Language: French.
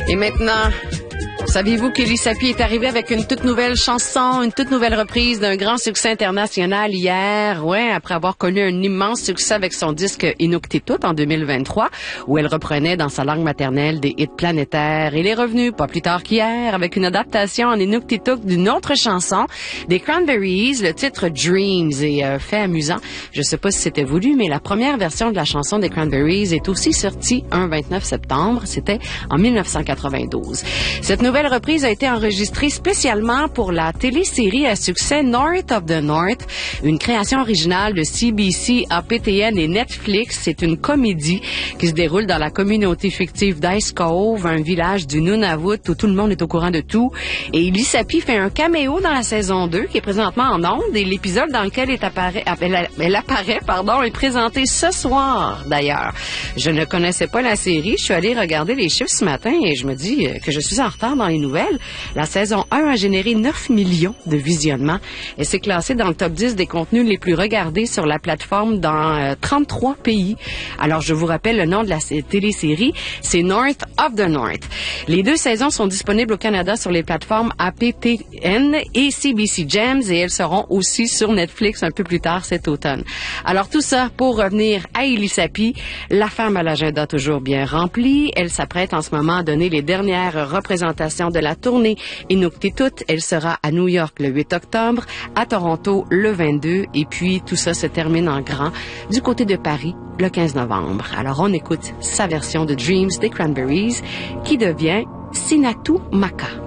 Et maintenant, saviez-vous qu'Elie Sapi est arrivée avec une toute nouvelle chanson, une toute nouvelle reprise d'un grand succès international hier, après avoir connu un immense succès avec son disque Inuktitut en 2023, où elle reprenait dans sa langue maternelle des hits planétaires. Elle est revenue pas plus tard qu'hier avec une adaptation en Inuktitut d'une autre chanson, des Cranberries, le titre Dreams. Et fait amusant, je sais pas si c'était voulu, mais la première version de la chanson des Cranberries est aussi sortie un 29 septembre, c'était en 1992. Cette nouvelle reprise a été enregistrée spécialement pour la télésérie à succès North of the North, une création originale de CBC, APTN et Netflix. C'est une comédie qui se déroule dans la communauté fictive d'Ice Cove, un village du Nunavut où tout le monde est au courant de tout. Et Elie Sapi fait un caméo dans la saison 2 qui est présentement en ondes, et l'épisode dans lequel elle apparaît, est présenté ce soir d'ailleurs. Je ne connaissais pas la série, je suis allée regarder les chiffres ce matin et je me dis que je suis en retard dans les nouvelles. La saison 1 a généré 9 millions de visionnements et s'est classée dans le top 10 des contenus les plus regardés sur la plateforme dans 33 pays. Alors, je vous rappelle le nom de la télésérie, c'est North of the North. Les 2 saisons sont disponibles au Canada sur les plateformes APTN et CBC Gems et elles seront aussi sur Netflix un peu plus tard cet automne. Alors, tout ça pour revenir à Elie Sapi, la femme à l'agenda toujours bien rempli. Elle s'apprête en ce moment à donner les dernières représentations de la tournée Inuktitut. Elle sera à New York le 8 octobre, à Toronto le 22, et puis tout ça se termine en grand du côté de Paris le 15 novembre. Alors on écoute sa version de Dreams des Cranberries qui devient Sinatu Maka.